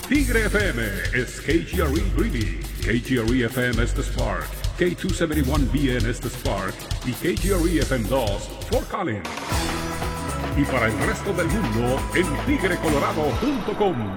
Tigre FM is KGRE Greeley, KGRE FM es The Spark, K271BN es The Spark y KGRE FM2 Fort Collins. Y para el resto del mundo en tigrecolorado.com.